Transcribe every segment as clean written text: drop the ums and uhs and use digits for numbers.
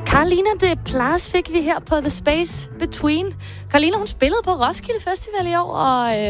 Carolina de Plas fik vi her på The Space Between. Carolina, hun spillede på Roskilde Festival i år, og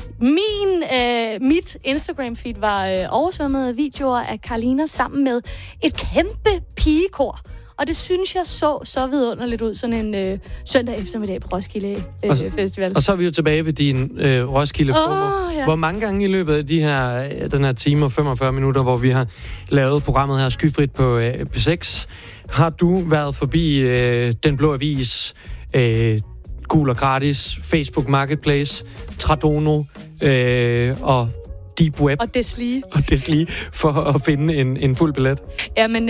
mit Instagram-feed var oversvømmet af videoer af Carolina sammen med et kæmpe pigekor. Og det synes jeg så vidunderligt ud, sådan en søndag eftermiddag på Roskilde Festival. Og så er vi jo tilbage ved din Roskilde FOMO. Ja. Hvor mange gange i løbet af den her time og 45 minutter, hvor vi har lavet programmet her Skyfrit på P6, har du været forbi Den Blå Avis, Gul og Gratis, Facebook Marketplace, Tradono og Deep Web. Og Deslige. For at finde en fuld billet? Jamen,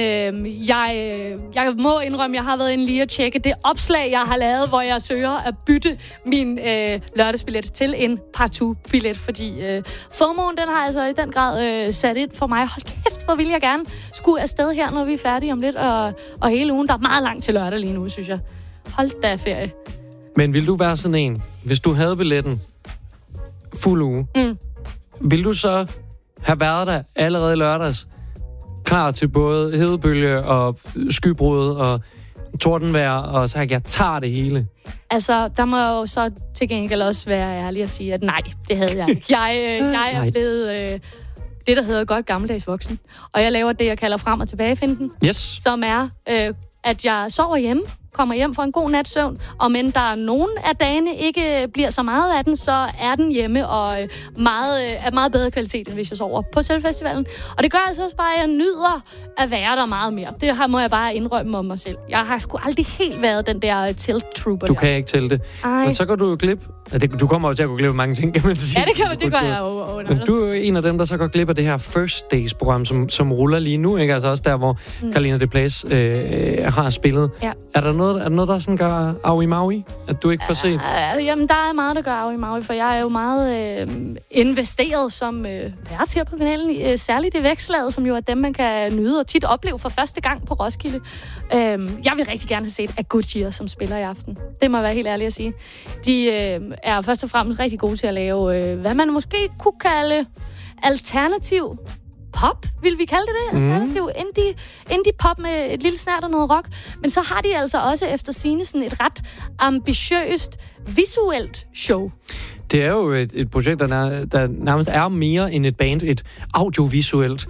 jeg må indrømme, jeg har været inde lige at tjekke det opslag, jeg har lavet, hvor jeg søger at bytte min lørdagsbillet til en partout-billet, fordi FOMO'en, den har altså i den grad sat ind for mig. Hold kæft, hvor vil jeg gerne skulle afsted her, når vi er færdige om lidt, og hele ugen. Der er meget langt til lørdag lige nu, synes jeg. Hold da ferie. Men vil du være sådan en, hvis du havde billetten fuld uge, vil du så have været der allerede lørdags, klar til både hedebølge og skybrud og tordenvejr, og så jeg tager det hele? Altså, der må jo så til gengæld også være ærlig at sige, at nej, det havde jeg ikke. Jeg er blevet det, der hedder godt gammeldags voksen. Og jeg laver det, jeg kalder frem- og tilbagefinden. Yes. Som er, at jeg sover hjemme, kommer hjem for en god nats søvn, og men der er nogen af dagene ikke bliver så meget af den, så er den hjemme og er meget bedre kvalitet, end hvis jeg sover på selve festivalen. Og det gør altså også bare, at jeg nyder at være der meget mere. Det her må jeg bare indrømme om mig selv. Jeg har sgu aldrig helt været den der tilt-trooper. Du kan ikke tælle det. Ej. Men så går du glip. Du kommer jo til at gå glip af mange ting, kan man sige. Ja, det gør jeg jo. Men du er en af dem, der så går glip af det her First Days-program, som ruller lige nu, ikke? Altså også der, hvor Carolina de Plas har spillet. Ja. Er der noget, der sådan gør aui-maui, at du ikke får set? Jamen, der er meget, der gør aui-maui, for jeg er jo meget investeret som vært her på kanalen, særligt i vækslaget, som jo er dem, man kan nyde og tit opleve for første gang på Roskilde. Jeg vil rigtig gerne have set Agudjir, som spiller i aften. Det må jeg være helt ærlig at sige. De er først og fremmest rigtig gode til at lave, hvad man måske kunne kalde alternativ pop, vil vi kalde det? Alternativ indie pop med et lille snært og noget rock. Men så har de altså også efter sigende sådan et ret ambitiøst visuelt show. Det er jo et projekt, der nærmest er mere end et band, et audiovisuelt,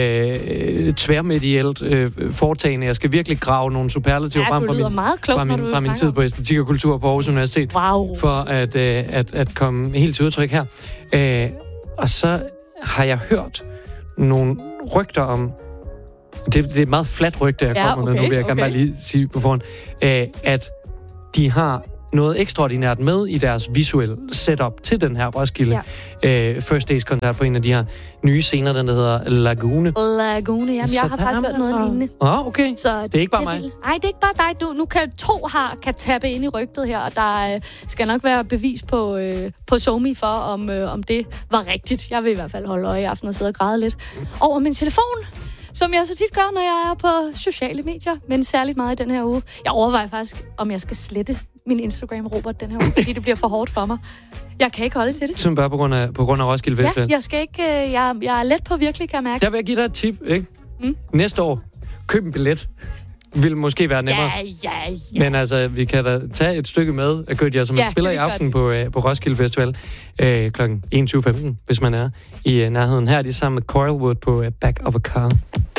tværmedielt foretagende. Jeg skal virkelig grave nogle superlativer frem fra min tid på æstetik og kultur på Aarhus Universitet, for at komme helt til udtryk her. Og så har jeg hørt nogle rygter om, det er et meget fladt rygte, jeg kommer med nu, vil jeg gerne bare lige sige på forhånd, at de har noget ekstraordinært med i deres visuelle setup til den her Roskilde First Days-koncert på en af de her nye scener, den der hedder Lagune. Jamen jeg har faktisk hørt noget lignende. Okay. Så det er ikke bare mig? Nej, det er ikke bare dig. Nu kan kan tappe ind i rygtet her, og der skal nok være bevis på SoMe for, om det var rigtigt. Jeg vil i hvert fald holde øje i aften og sidde og græde lidt over min telefon, som jeg så tit gør, når jeg er på sociale medier, men særligt meget i den her uge. Jeg overvejer faktisk, om jeg skal slette min Instagram, Robert, den her uge, fordi det bliver for hårdt for mig. Jeg kan ikke holde til det. Simpelthen bare på grund af Roskilde Festival? Ja, jeg skal ikke. Jeg er let på virkelig, kan jeg mærke. Der vil jeg give dig et tip, ikke? Næste år, køb en billet. Vil måske være nemmere. Ja. Men altså, vi kan da tage et stykke med af Gødja, som spiller i aften på Roskilde Festival kl. 21.15, hvis man er i nærheden. Her er de sammen med Coilwood på Back of a Car.